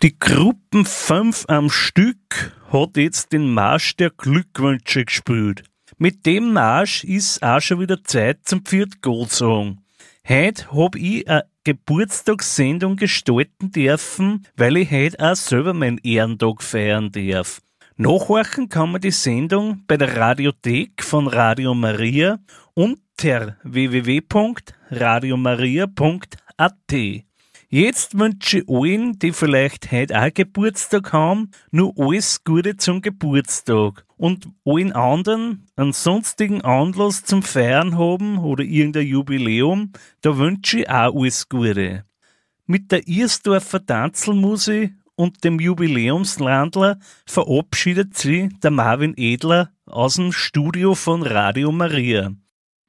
Die Gruppen 5 am Stück hat jetzt den Marsch der Glückwünsche gespielt. Mit dem Marsch ist auch schon wieder Zeit zum Viertgott-Song. Heute hab ich eine Geburtstagssendung gestalten dürfen, weil ich heute auch selber meinen Ehrentag feiern darf. Nachhorchen kann man die Sendung bei der Radiothek von Radio Maria unter www.radiomaria.at. Jetzt wünsche ich allen, die vielleicht heute auch Geburtstag haben, nur alles Gute zum Geburtstag. Und allen anderen einen sonstigen Anlass zum Feiern haben oder irgendein Jubiläum, da wünsche ich auch alles Gute. Mit der Irsdorfer Tanzelmusik und dem Jubiläumslandler verabschiedet sich der Marvin Edler aus dem Studio von Radio Maria.